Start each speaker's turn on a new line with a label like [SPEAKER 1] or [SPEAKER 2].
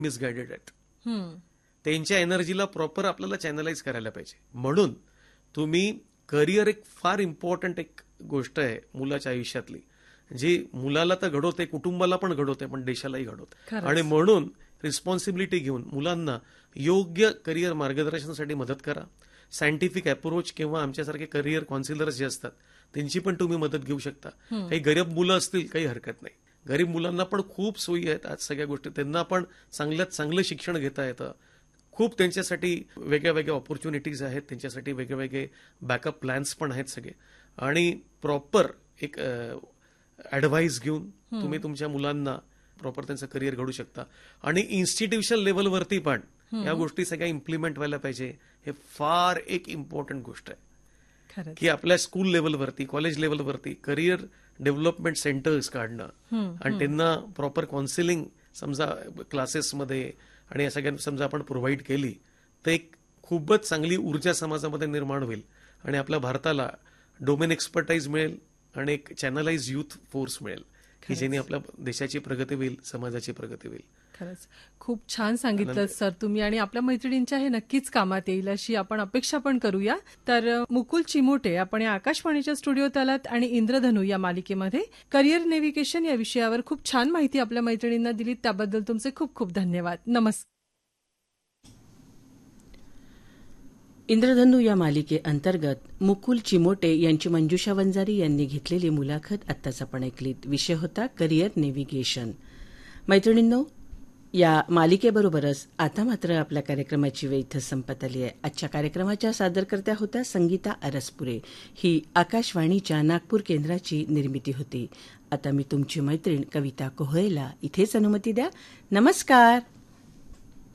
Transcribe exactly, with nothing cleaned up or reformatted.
[SPEAKER 1] मिसगायडेड आहेत. त्यांच्या एनर्जीला प्रॉपर आपल्याला चॅनलाइज करायला पाहिजे. म्हणून तुम्ही करिअर एक फार इम्पॉर्टंट एक गोष्ट आहे मुलाच्या आयुष्यातली, जी मुलाला तर घडवते, कुटुंबाला पण घडवते, पण देशालाही घडवते. आणि म्हणून रिस्पॉन्सिबिलिटी घेऊन मुलांना योग्य करिअर मार्गदर्शनासाठी मदत करा. सायंटिफिक अप्रोच किंवा आमच्यासारखे करिअर काउन्सिलर्स जे असतात त्यांची पण तुम्ही मदत घेऊ शकता. काही गरीब मुलं असतील काही हरकत नाही, गरीब मुलांना पण खूप सोयी आहेत आज सगळ्या गोष्टी, त्यांना पण चांगल्यात चांगलं शिक्षण घेता येतं. खूप त्यांच्यासाठी वेगळ्या वेगळ्या ऑपॉर्च्युनिटीज आहेत, त्यांच्यासाठी वेगळे वेगळे बॅकअप प्लॅन्स पण आहेत सगळे. आणि प्रॉपर एक ऍडवाइस घेऊन तुम्ही तुमच्या मुलांना प्रॉपर त्यांचं करिअर घडू शकता. आणि इन्स्टिट्यूशन लेव्हलवरती पण या गोष्टी सगळ्या इम्प्लिमेंट व्हायला पाहिजे. हे फार एक इम्पॉर्टंट गोष्ट आहे की आपल्या school लेव्हलवरती, college लेव्हलवरती career development centres काढणं आणि त्यांना प्रॉपर काउन्सिलिंग समजा क्लासेसमध्ये आणि या सगळ्या समजा आपण प्रोव्हाइड केली तर एक खूपच चांगली ऊर्जा समाजामध्ये निर्माण होईल आणि आपल्या भारताला डोमेन एक्सपर्टाईज मिळेल आणि एक चॅनलाइज युथ फोर्स मिळेल की ज्याने आपल्या देशाची प्रगती होईल, समाजाची प्रगती होईल.
[SPEAKER 2] खरंच खूप छान सांगितलं सर तुम्ही, आणि आपल्या मैत्रिणींच्या हे नक्कीच कामात येईल अशी आपण अपेक्षा पण करूया. तर मुकुल चिमोटे आपण या आकाशवाणीच्या स्टुडिओत आलात आणि इंद्रधनु या मालिकेमध्ये करिअर नेव्हिगेशन या विषयावर खूप छान माहिती आपल्या मैत्रिणींना दिली, त्याबद्दल तुमचे खूप खूप धन्यवाद. नमस्कार.
[SPEAKER 3] इंद्रधनु या मालिकेअंतर्गत मुकुल चिमोटे यांची मंजुषा वंजारी यांनी घेतलेली मुलाखत आत्ताच आपण ऐकलीत. विषय होता करिअर नेव्हिगेशन. मैत्रिणींनो, या मालिकेबरोबरच आता मात्र आपल्या कार्यक्रमाची वेळ इथं संपत आली आहे. आजच्या कार्यक्रमाच्या सादरकर्त्या होत्या संगीता अरसपुरे. ही आकाशवाणीच्या नागपूर केंद्राची निर्मिती होती. आता मी तुमची मैत्रीण कविता कोहळेला इथेच अनुमती द्या. नमस्कार.